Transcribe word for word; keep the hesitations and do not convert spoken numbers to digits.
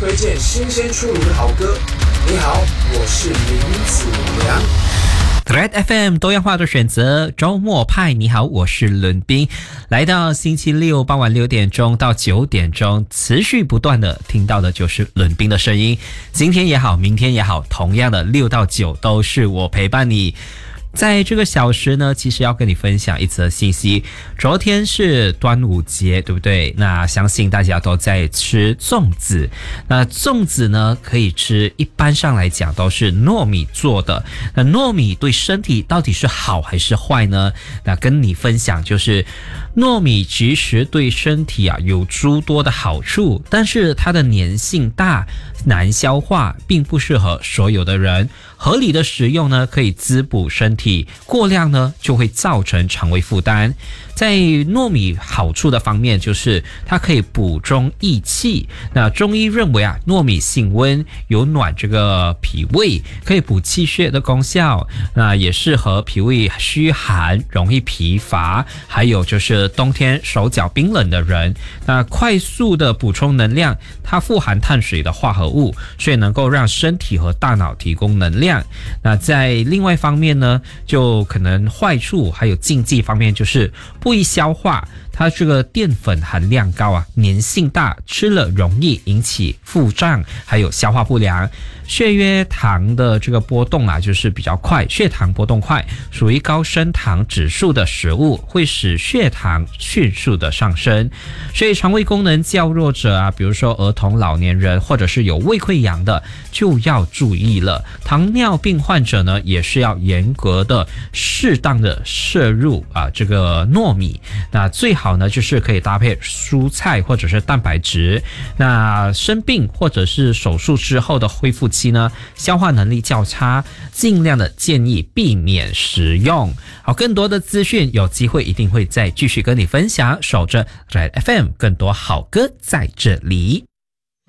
推荐新鲜出炉的好歌。你好，我是林子良。 Red F M 多样化的选择，周末派。你好，我是伦宾。来到星期六傍晚六点钟到九点钟，持续不断的听到的就是伦宾的声音。今天也好，明天也好，同样的六到九都是我陪伴你。在这个小时呢，其实要跟你分享一则信息。昨天是端午节，对不对？那相信大家都在吃粽子。那粽子呢，可以吃，一般上来讲都是糯米做的。那糯米对身体到底是好还是坏呢？那跟你分享就是，糯米其实对身体啊有诸多的好处，但是它的粘性大，难消化，并不适合所有的人。合理的食用呢，可以滋补身体，过量呢就会造成肠胃负担。在糯米好处的方面，就是它可以补中益气。那中医认为啊，糯米性温，有暖这个脾胃，可以补气血的功效。那也适合脾胃虚寒、容易疲乏，还有就是冬天手脚冰冷的人。那快速的补充能量，它富含碳水的化合物，所以能够让身体和大脑提供能量。那在另外一方面呢，就可能坏处还有禁忌方面，就是不易消化，它这个淀粉含量高啊，粘性大，吃了容易引起腹胀，还有消化不良。血液糖的这个波动啊，就是比较快，血糖波动快，属于高升糖指数的食物，会使血糖迅速的上升。所以肠胃功能较弱者啊，比如说儿童、老年人，或者是有胃溃疡的，就要注意了。糖尿病患者呢，也是要严格的、适当的摄入啊这个糯米。那最好呢，就是可以搭配蔬菜或者是蛋白质。那生病或者是手术之后的恢复期呢，消化能力较差，尽量的建议避免食用。好，更多的资讯有机会一定会再继续跟你分享。守着 Red F M， 更多好歌在这里。